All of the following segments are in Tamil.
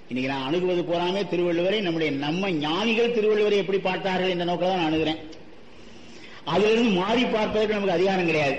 இன்னைக்கு நான் அணுகுவது போறாமே திருவள்ளுவரை, நம்ம ஞானிகள் திருவள்ளுவரை எப்படி பார்த்தார்கள் என்ற நோக்கில் தான் நான் அணுகிறேன். அதிலிருந்து மாறி பார்ப்பதற்கு நமக்கு அதிகாரம் கிடையாது.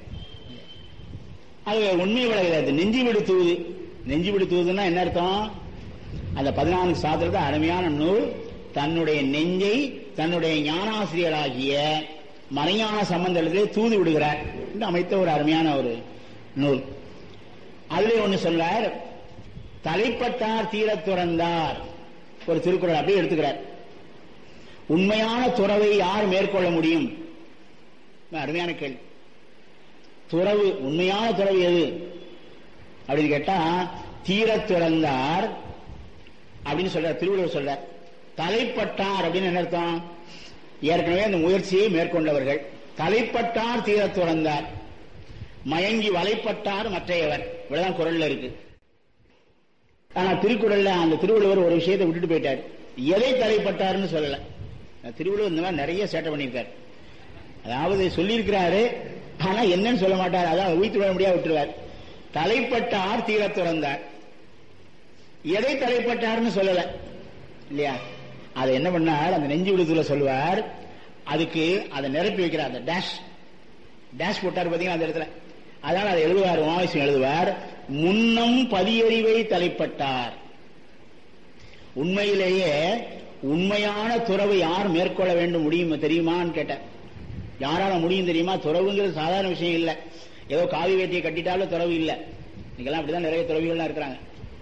அது உண்மை விளையாது. நெஞ்சு விடுத்துவது, நெஞ்சு விடுத்துவதுன்னா என்ன அர்த்தம்? அந்த 14 சாத்திரத்தை அருமையான நூல் தன்னுடைய நெஞ்சை தன்னுடைய ஞானாசிரியராகிய மறைஞான சம்பந்தத்திலே தூது விடுகிறார் என்று அமைத்த ஒரு அருமையான ஒரு நூல். அதிலே ஒண்ணு சொல்றார், தலைப்பட்டார் தீரத் துறந்தார். ஒரு திருக்குறள் அப்படியே எடுத்துக்கிறார். உண்மையான துறவை யார் மேற்கொள்ள முடியும்? அருமையான கேள்வி. துறவு, உண்மையான துறவு எது அப்படின்னு கேட்டா தீரத் துறந்தார் அப்படின்னு சொல்றார் திருவள்ளுவர் சொல்றார். தலைப்பட்டார் அப்படின்னு என்ன அர்த்தம்? ஏற்கனவே அந்த முயற்சியை மேற்கொண்டவர்கள். தலைப்பட்டார் தீரத் துறந்தார், மயங்கி வலைப்பட்டார் மற்றையவர். இவ்வளவுதான் குறள்ல இருக்கு. ஆனா திருக்குறள்ல அந்த திருவள்ளுவர் ஒரு விஷயத்தை விட்டுட்டு போயிட்டார். எதை தலைப்பட்டார்னு சொல்லல. திருவள்ளுவர் இந்த மாதிரி நிறைய சேட்டை பண்ணியிருக்காரு. அதாவது சொல்லியிருக்கிறாரு, ஆனா என்னன்னு சொல்ல மாட்டார். அதான் உயிர்த்து விட முடியாது விட்டுருவார். தலைப்பட்டார் தீரத் துறந்தார், எதை தலைப்பட்டார்னு சொல்லல இல்லையா? அதை என்ன பண்ணார், அந்த நெஞ்சு விடுதல சொல்லுவார். அதுக்கு அதை நிரப்பி வைக்கிறார். அந்த டேஷ் போட்டார் பாத்தீங்கன்னா அந்த இடத்துல. அதனால அதை எழுதுவார், உமாவிசம் எழுதுவார், முன்னம் பதியறிவை தலைப்பட்டார். உண்மையிலேயே உண்மையான துறவை யார் மேற்கொள்ள வேண்டும் முடியும் தெரியுமான்னு கேட்டார். யாரால முடியும் தெரியுமா? துறவுங்கிறது சாதாரண விஷயம் இல்ல. ஏதோ காவி வேட்டியை கட்டிட்டாலும் துறவு இல்ல. இன்னைக்கெல்லாம் அப்படிதான் நிறைய துறவிகள்லாம் இருக்கிறாங்க.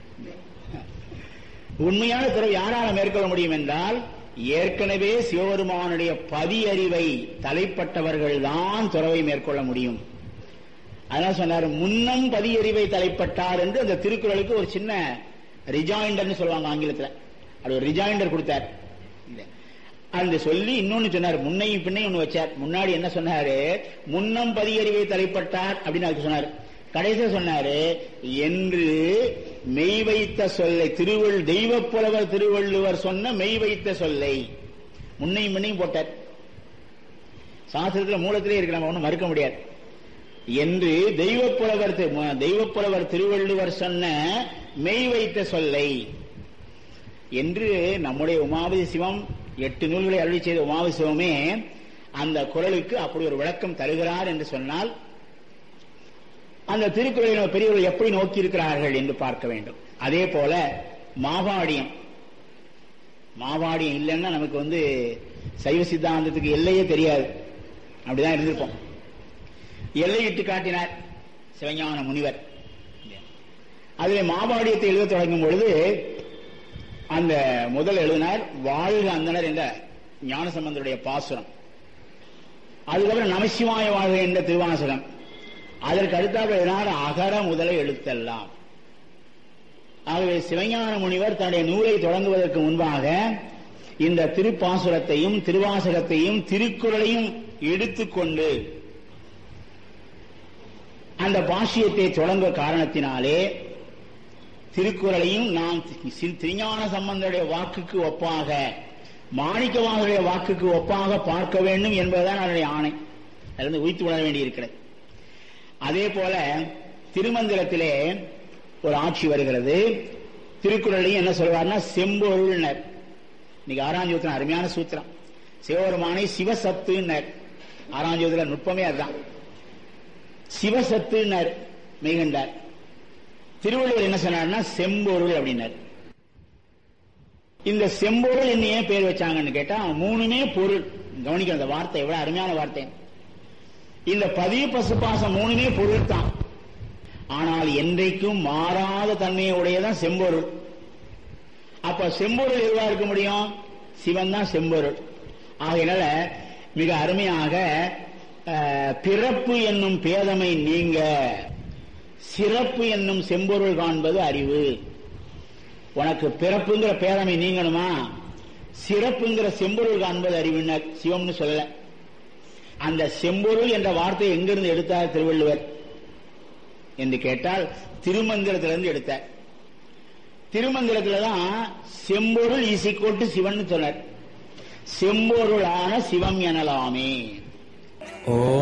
உண்மையான துறவு யாரால மேற்கொள்ள முடியும் என்றால், ஏற்கனவே சிவபெருமானுடைய பதியறிவை தலைப்பட்டவர்கள் தான் துறவை மேற்கொள்ள முடியும். அதனால சொன்னார், முன்னம் பதியறிவை தலைப்பட்டார் என்று அந்த திருக்குறளுக்கு ஒரு சின்ன ரிஜாயிண்டர்னு சொல்லுவாங்க ஆங்கிலத்தில். அது ஒரு ரிஜாயிண்டர் கொடுத்தார். அந்த சொல்லி இன்னொன்னு சொன்னார், முன்னையும் பின்னையும் ஒண்ணு வச்சார். முன்னாடி என்ன சொன்னாரு, முன்னம் பதியறிவை தலைப்பட்டார் அப்படின்னு அதுக்கு சொன்னார். கடைசியா சொன்னாரு, என்று மெய் வைத்த சொல்லை, தெய்வப் புலவர் திருவள்ளுவர் சொன்ன மெய் வைத்த சொல்லை முன்னையும் பின்னையும் போட்டார். சாஸ்திரத்துல மூலத்திலே இருக்கு, நம்ம ஒன்னும் மறுக்க முடியாது. என்று தெய்வப் புலவர் திருவள்ளுவர் சொன்ன மெய் வைத்த சொல்லை என்று நம்முடைய உமாபதி சிவம் 8 நூல்களை அருளி செய்த உமாபதி சிவமே அந்த குறளுக்கு அப்படி ஒரு விளக்கம் தருகிறார் என்று சொன்னால், அந்த திருக்குறளை பெரியவர்கள் எப்படி நோக்கி இருக்கிறார்கள் என்று பார்க்க வேண்டும். அதே போல மாவாடியம் இல்லைன்னா நமக்கு சைவ சித்தாந்தத்துக்கு எல்லையே தெரியாது. அப்படிதான் இருந்திருப்போம். எல்லையிட்டு காட்டினார் சிவஞான முனிவர். அதில் மாவாடியத்தை எழுத தொடங்கும் பொழுது அந்த முதல் எழுதினார் வாழ்க அந்தனர் என்ற ஞானசம்பந்தருடைய பாசுரம். அதுக்கப்புறம் நமசிவாய வாழ்க என்ற திருவாசகம். அதற்கு அடுத்தாக எழுதினார் அகர முதல எழுத்தெல்லாம். ஆகவே சிவஞான முனிவர் தன்னுடைய நூலை தொடங்குவதற்கு முன்பாக இந்த திருப்பாசுரத்தையும் திருவாசகத்தையும் திருக்குறளையும் எடுத்துக்கொண்டு அந்த பாஷ்யத்தை தொடங்க காரணத்தினாலே திருக்குறளையும் நாம் திருஞான சம்பந்தருடைய வாக்குக்கு ஒப்பாக, மாணிக்கவாசருடைய வாக்குக்கு ஒப்பாக பார்க்க வேண்டும் என்பதுதான் அதனுடைய ஆணை. அதிலிருந்து உய்த்து உணர வேண்டியிருக்கிறது. அதே போல திருமந்திரத்திலே ஒரு ஆட்சி வருகிறது. திருக்குறளையும் என்ன சொல்வார்னா செம்பொருள்னர். இன்னைக்கு 6ஆம் ஜோதில அருமையான சூத்திரம். சிவபெருமானை சிவசத்துன்னர். 6ஆம் ஜோதில நுட்பமே அதுதான். சிவசத்துன்னர் மெய்கண்டார். திருவள்ளுவர் என்ன சொன்னார்னா செம்பொருள் அப்படின்னார். இந்த செம்பொருள் என்ன ஏன் பேர் வச்சாங்கன்னு கேட்டா, 3மே பொருள். கவனிக்க, அந்த வார்த்தை எவ்வளவு அருமையான வார்த்தை. இந்த பதிய பசுபாசம் 3மே பொருள் தான். ஆனால் என்றைக்கும் மாறாத தன்மையை உடையதான் செம்பொருள். அப்ப செம்பொருள் எதுவா இருக்க முடியும்? சிவன் தான் செம்பொருள். ஆகையினால மிக அருமையாக பிறப்பு என்னும் பேதமை நீங்க சிறப்பு என்னும் செம்பொருள் காண்பது அறிவு. உனக்கு பிறப்புங்கிற பேதமை நீங்கணுமா, சிறப்புங்கிற செம்பொருள் காண்பது அறிவினர். சிவம்னு சொல்லல. அந்த செம்பொருள் என்ற வார்த்தை எங்கிருந்து எடுத்தார் திருவள்ளுவர் என்று கேட்டால் திருமந்திரத்திலிருந்து எடுத்தார். திருமந்திரத்தில்தான் செம்பொருள் இசைக்கோட்டு சிவன் சொன்னார். செம்பொருளான சிவம் எனலாமே.